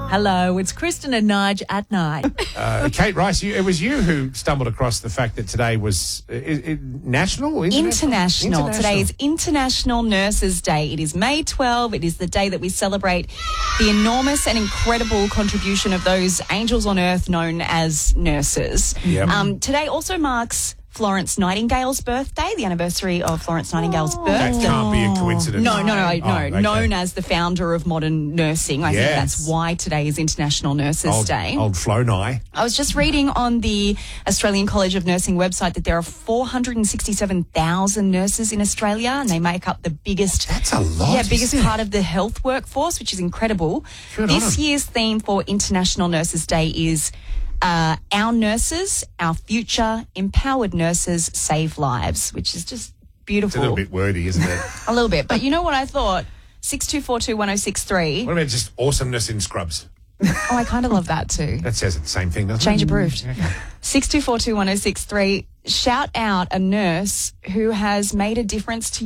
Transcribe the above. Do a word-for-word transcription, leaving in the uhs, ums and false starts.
Hello, it's Kristen and Nige at night. Uh, Kate Rice, you, it was you who stumbled across the fact that today was uh, uh, national? International. International. Today is International Nurses Day. It is May twelfth. It is the day that we celebrate the enormous and incredible contribution of those angels on earth known as nurses. Yep. Um, today also marks Florence Nightingale's birthday, the anniversary of Florence Nightingale's That birthday. can't be a coincidence. No, no, no, no. Oh, okay. Known as the founder of modern nursing. I Yes. think that's why today is International Nurses Old, Day. old Flo Nye. I was just reading on the Australian College of Nursing website that there are four hundred sixty-seven thousand nurses in Australia, and they make up the biggest, That's a lot, yeah, biggest isn't it? part of the health workforce, which is incredible. Good on This 'em. year's theme for International Nurses Day is uh, Our Nurses, Our Future, Empowered Nurses Save Lives, which is just beautiful. It's a little bit wordy, isn't it? A little bit. But you know what I thought? six two four two one oh six three. What about just awesomeness in scrubs? Oh, I kind of love that too. That says it the same thing, doesn't Change it? approved. six two four two one oh six three. Shout out a nurse who has made a difference to